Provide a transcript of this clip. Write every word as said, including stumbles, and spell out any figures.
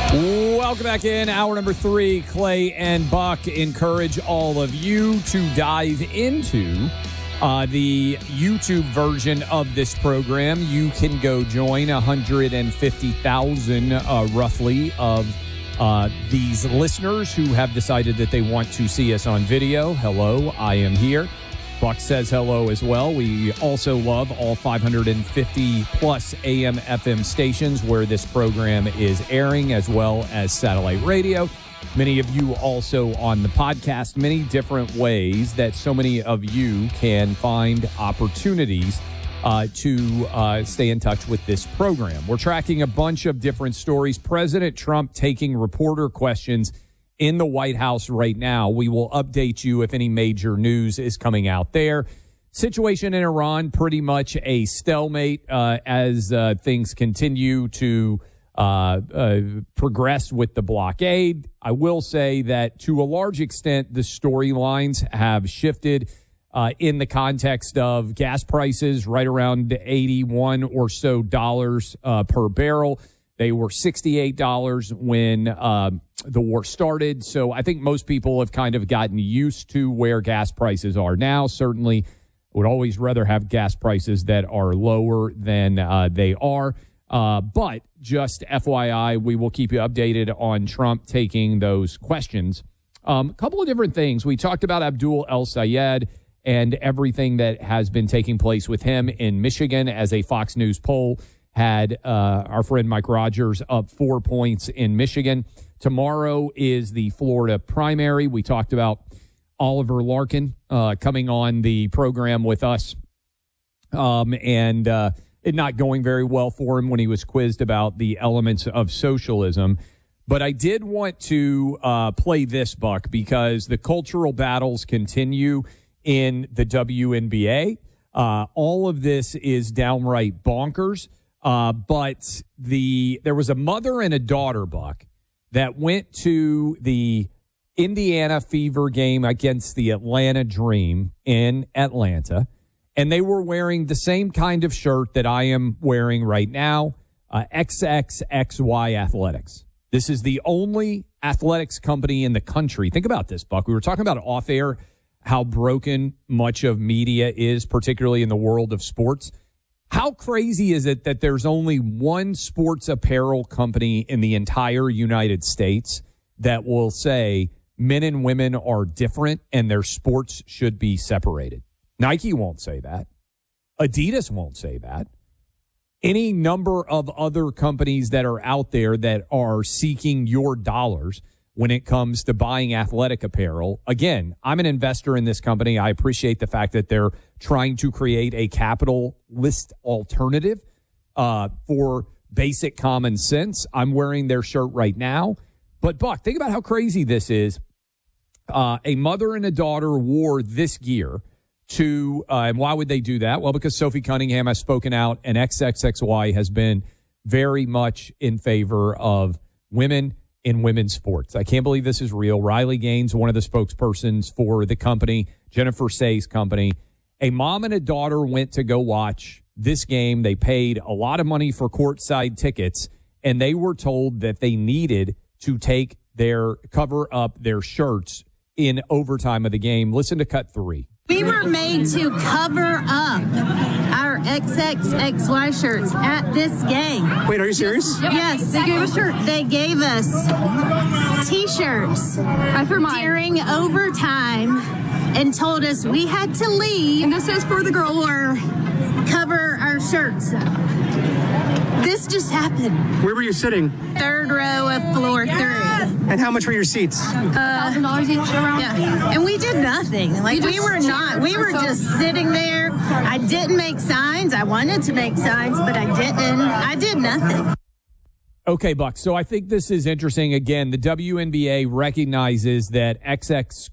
Welcome back in. Hour number three. Clay and Buck encourage all of you to dive into uh, the YouTube version of this program. You can go join one hundred fifty thousand uh, roughly of uh, these listeners who have decided that they want to see us on video. Hello, I am here. Buck says hello as well. We also love all five hundred fifty plus A M F M stations where this program is airing, as well as satellite radio. Many of you also on the podcast, many different ways that so many of you can find opportunities uh, to uh, stay in touch with this program. We're tracking a bunch of different stories. President Trump taking reporter questions in the White House right now. We will update you if any major news is coming out there. Situation in Iran, pretty much a stalemate uh, as uh, things continue to uh, uh, progress with the blockade. I will say that to a large extent, the storylines have shifted uh, in the context of gas prices right around eighty-one or so dollars uh, per barrel. They were sixty-eight dollars when uh, the war started. So I think most people have kind of gotten used to where gas prices are now. Certainly would always rather have gas prices that are lower than uh, they are. Uh, but just F Y I, we will keep you updated on Trump taking those questions. A um, couple of different things. We talked about Abdul El-Sayed and everything that has been taking place with him in Michigan as a Fox News poll had uh, our friend Mike Rogers up four points in Michigan. Tomorrow is the Florida primary. We talked about Oliver Larkin uh, coming on the program with us um, and uh, it not going very well for him when he was quizzed about the elements of socialism. But I did want to uh, play this, Buck, because the cultural battles continue in the W N B A. Uh, all of this is downright bonkers. Uh, but the there was a mother and a daughter, Buck, that went to the Indiana Fever game against the Atlanta Dream in Atlanta, and they were wearing the same kind of shirt that I am wearing right now, uh, X X X Y Athletics. This is the only athletics company in the country. Think about this, Buck. We were talking about off air how broken much of media is, particularly in the world of sports. How crazy is it that there's only one sports apparel company in the entire United States that will say men and women are different and their sports should be separated? Nike won't say that. Adidas won't say that. Any number of other companies that are out there that are seeking your dollars when it comes to buying athletic apparel. Again, I'm an investor in this company. I appreciate the fact that they're trying to create a capitalist alternative uh, for basic common sense. I'm wearing their shirt right now. But, Buck, think about how crazy this is. Uh, a mother and a daughter wore this gear to, uh, and why would they do that? Well, because Sophie Cunningham has spoken out, and X X X Y has been very much in favor of women in women's sports. I can't believe this is real. Riley Gaines, one of the spokespersons for the company, Jennifer Say's company. A mom and a daughter went to go watch this game. They paid a lot of money for courtside tickets, and they were told that they needed to take their cover up their shirts in overtime of the game. Listen to cut three. We were made to cover up our X X X Y shirts at this game. Wait, are you serious? Yes, they gave us shirts. They gave us T-shirts I threw mine during overtime and told us we had to leave. And this is for the girl or cover our shirts up. This just happened. Where were you sitting? Third row of floor three. And how much were your seats? one thousand dollars each around. Yeah, and we did nothing. Like, we were not. We were just sitting there. I didn't make signs. I wanted to make signs, but I didn't. I did nothing. Okay, Buck. So I think this is interesting. Again, the W N B A recognizes that X X